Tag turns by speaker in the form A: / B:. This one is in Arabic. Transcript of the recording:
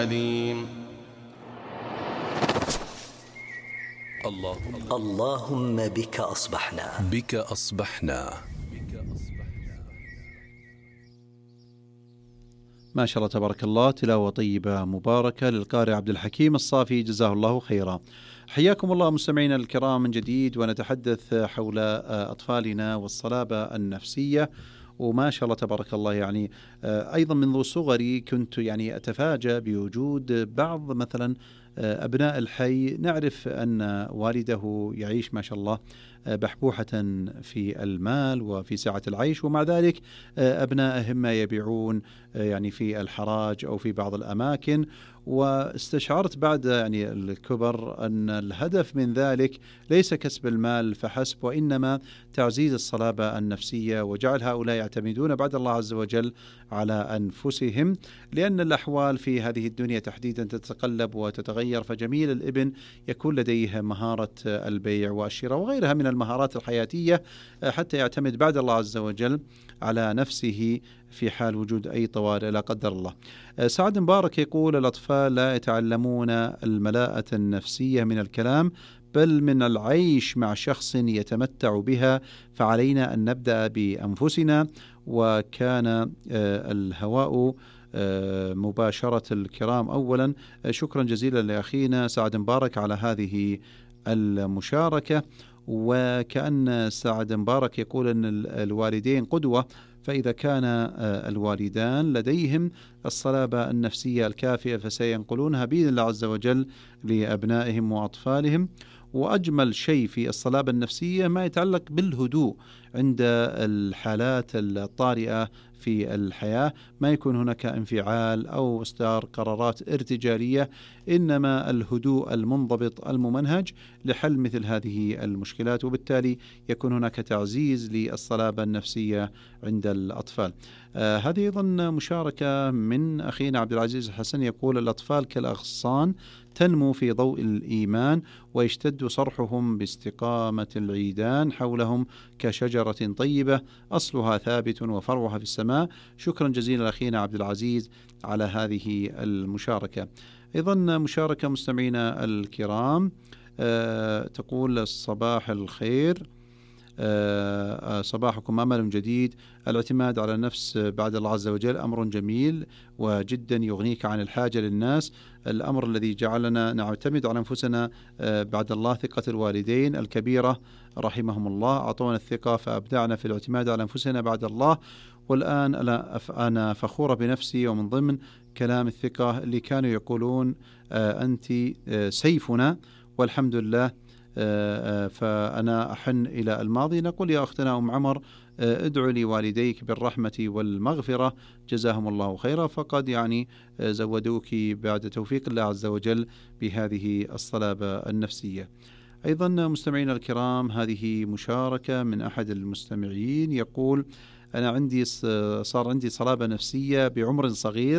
A: عليم.
B: اللهم بك أصبحنا.
C: ما شاء الله تبارك الله، تلاوة طيبة مباركة للقارئ عبد الحكيم الصافي جزاه الله خيرا. حياكم الله مستمعينا الكرام من جديد، ونتحدث حول أطفالنا والصلابة النفسية. وما شاء الله تبارك الله، يعني أيضا منذ صغري كنت يعني أتفاجأ بوجود بعض مثلا أبناء الحي، نعرف أن والده يعيش ما شاء الله بحبوحة في المال وفي سعة العيش، ومع ذلك أبنائهم ما يبيعون يعني في الحراج أو في بعض الأماكن. واستشعرت بعد يعني الكبر أن الهدف من ذلك ليس كسب المال فحسب، وإنما تعزيز الصلابة النفسية وجعل هؤلاء يعتمدون بعد الله عز وجل على أنفسهم، لأن الأحوال في هذه الدنيا تحديدا تتقلب وتتغير. فجميل الابن يكون لديه مهارة البيع والشراء وغيرها من المهارات الحياتية حتى يعتمد بعد الله عز وجل على نفسه في حال وجود أي طوارئ لا قدر الله. سعد مبارك يقول: الأطفال لا يتعلمون الملاءة النفسية من الكلام، بل من العيش مع شخص يتمتع بها، فعلينا أن نبدأ بأنفسنا. وكان الهواء مباشرة الكرام. أولا شكرا جزيلا لأخينا سعد مبارك على هذه المشاركة. وكأن سعد مبارك يقول أن الوالدين قدوة، فإذا كان الوالدان لديهم الصلابة النفسية الكافية فسينقلونها بإذن الله عز وجل لأبنائهم وأطفالهم. وأجمل شيء في الصلابة النفسية ما يتعلق بالهدوء عند الحالات الطارئة في الحياة، ما يكون هناك انفعال أو إصدار قرارات ارتجالية، إنما الهدوء المنضبط الممنهج لحل مثل هذه المشكلات، وبالتالي يكون هناك تعزيز للصلابة النفسية عند الأطفال. هذه أيضا مشاركة من أخينا عبد العزيز الحسن يقول: الأطفال كالأغصان تنمو في ضوء الإيمان، ويشتد صرحهم باستقامة العيدان حولهم كشجرة طيبة أصلها ثابت وفرعها في السماء. شكرا جزيلا أخينا عبد العزيز على هذه المشاركة. أيضا مشاركة مستمعينا الكرام تقول: صباح الخير، صباحكم أمل جديد. الاعتماد على النفس بعد الله عز وجل أمر جميل وجدا يغنيك عن الحاجة للناس. الأمر الذي جعلنا نعتمد على أنفسنا بعد الله ثقة الوالدين الكبيرة رحمهم الله، أعطونا الثقة فأبدعنا في الاعتماد على أنفسنا بعد الله. والآن أنا فخورة بنفسي. ومن ضمن كلام الثقة اللي كانوا يقولون أنت سيفنا، والحمد لله فأنا أحن إلى الماضي. نقول يا أختنا أم عمر: ادعو لوالديك بالرحمة والمغفرة جزاهم الله خيرا، فقد يعني زودوك بعد توفيق الله عز وجل بهذه الصلابة النفسية. أيضا مستمعينا الكرام، هذه مشاركة من أحد المستمعين يقول: أنا صار عندي صلابة نفسية بعمر صغير،